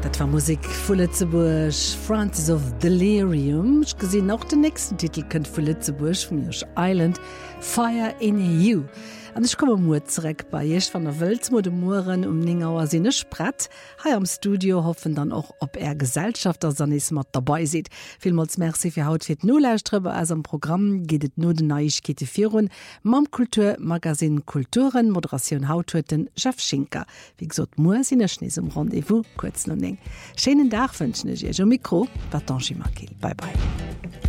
Dat war Musik vu Lützeburg, Francis of Delirium. Ich gesehen auch den nächsten Titel könnt vu Lützeburg von Josh Island, Fire in You. Und ich komme mu zurück bei Jesch van der Wölzmode Muren Ningauer Sinne Spratt. Hier am Studio hoffen dann auch, ob Gesellschafter Sanis mat dabei sieht. Vielmals merci für haut fir Nullstrebe as am Programm gehtt nur de Neuigkete virun, Mam Kultur, Magazin Kulturen, Moderation Hauthueten, Chef Schinker. Wie gesagt, Mursine Schnees im Rendezvous, kurz noch eng. Schönen Tag wünschen ich euch am Mikro, Batanji Makil. Bye bye.